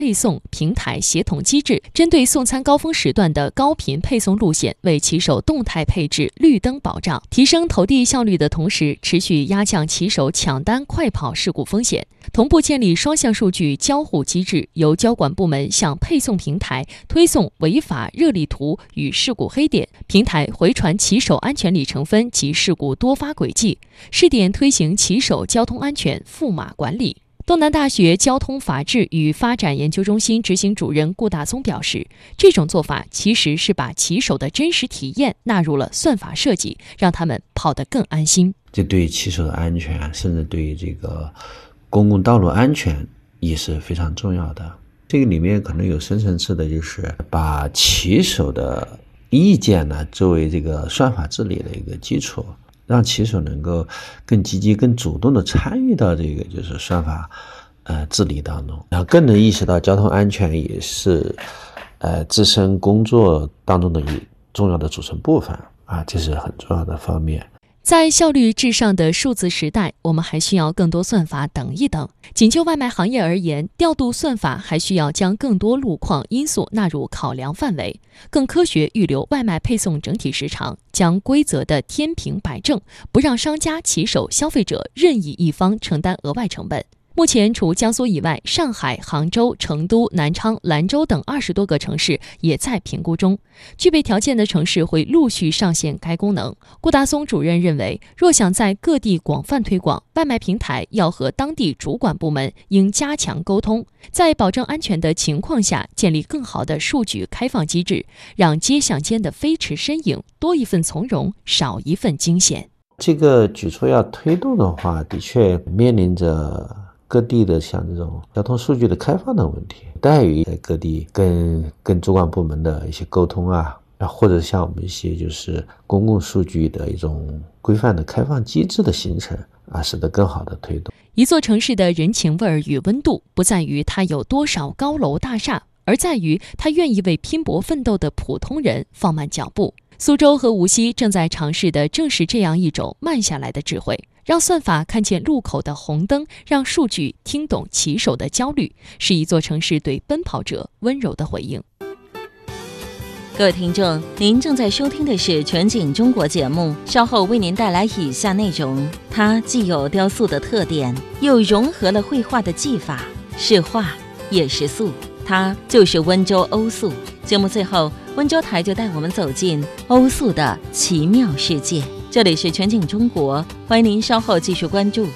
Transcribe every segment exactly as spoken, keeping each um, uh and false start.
配送平台协同机制，针对送餐高峰时段的高频配送路线，为骑手动态配置绿灯保障，提升投递效率的同时，持续压降骑手抢单快跑事故风险。同步建立双向数据交互机制，由交管部门向配送平台推送违法热力图与事故黑点，平台回传骑手安全里程分及事故多发轨迹，试点推行骑手交通安全赋码管理。东南大学交通法治与发展研究中心执行主任顾大松表示，这种做法其实是把骑手的真实体验纳入了算法设计，让他们跑得更安心。 这对骑手的安全，甚至对这个公共道路安全也是非常重要的。这个里面可能有深层次的，就是把骑手的意见呢作为这个算法治理的一个基础，让骑手能够更积极、更主动的参与到这个就是算法呃治理当中，然后更能意识到交通安全也是呃自身工作当中的一重要的组成部分啊，这是很重要的方面。 在效率至上的数字时代，我们还需要更多算法等一等。仅就外卖行业而言，调度算法还需要将更多路况因素纳入考量范围，更科学预留外卖配送整体时长，将规则的天平摆正，不让商家、骑手、消费者任意一方承担额外成本。目前，除江苏以外，上海、杭州、成都、南昌、兰州等二十多个城市也在评估中。具备条件的城市会陆续上线该功能。顾大松主任认为，若想在各地广泛推广，外卖平台要和当地主管部门应加强沟通，在保证安全的情况下，建立更好的数据开放机制，让街巷间的飞驰身影多一份从容，少一份惊险。 这个举措要推动的话，的确面临着各地的像这种交通数据的开放的问题，待于在各地跟跟主管部门的一些沟通啊，或者像我们一些就是公共数据的一种规范的开放机制的形成啊，使得更好的推动。 一座城市的人情味儿与温度，不在于它有多少高楼大厦，而在于它愿意为拼搏奋斗的普通人放慢脚步。苏州和无锡正在尝试的正是这样一种慢下来的智慧，让算法看见路口的红灯，让数据听懂骑手的焦虑，是一座城市对奔跑者温柔的回应。 各位听众，您正在收听的是全景中国节目，稍后为您带来以下内容。它既有雕塑的特点，又融合了绘画的技法，是画也是塑，它就是温州欧塑。节目最后，温州台就带我们走进欧塑的奇妙世界。这里是全景中国，欢迎您稍后继续关注。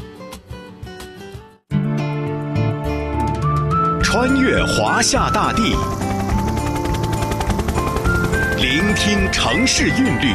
穿越华夏大地，聆听城市韵律，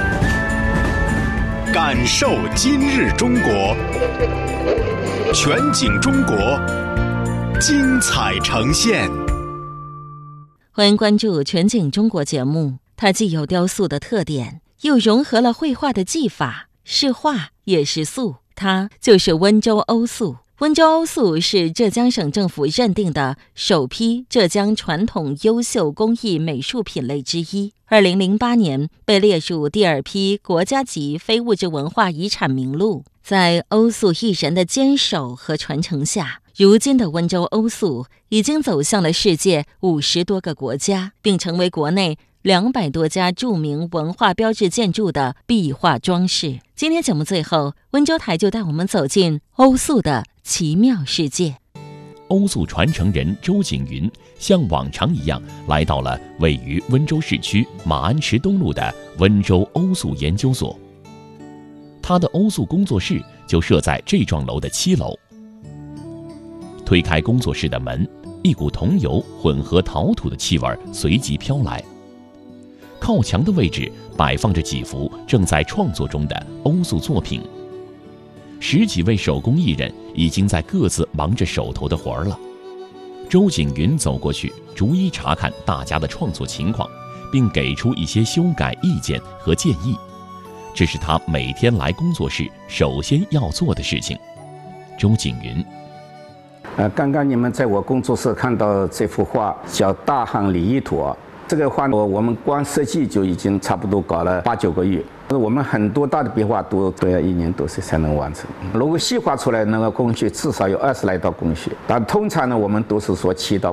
感受今日中国。全景中国，精彩呈现。 欢迎关注全景中国节目，它既有雕塑的特点，又融合了绘画的技法，是画也是塑，它就是温州欧塑。温州欧塑是浙江省政府认定的首批浙江传统优秀工艺美术品类之一，二零零八年被列入第二批国家级非物质文化遗产名录。在欧塑艺人的坚守和传承下，如今的温州欧塑已经走向了世界五十多个国家，并成为国内两百多家著名文化标志建筑的壁画装饰。今天节目最后，温州台就带我们走进欧塑的奇妙世界。 欧塑传承人周景云像往常一样来到了位于温州市区马鞍池东路的温州欧塑研究所，他的欧塑工作室就设在这幢楼的七楼。推开工作室的门，一股桐油混合陶土的气味随即飘来。靠墙的位置摆放着几幅正在创作中的欧塑作品，十几位手工艺人已经在各自忙着手头的活儿了。周景云走过去，逐一查看大家的创作情况，并给出一些修改意见和建议。这是他每天来工作室首先要做的事情。周景云， 呃，刚刚你们在我工作室看到这幅画叫《大汉礼仪图》，这个画我们光设计就已经差不多搞了八九个月。我们很多大的壁画都都要一年多时才能完成。如果细画出来，那个工序至少有二十来道工序，但通常呢，我们都是说七到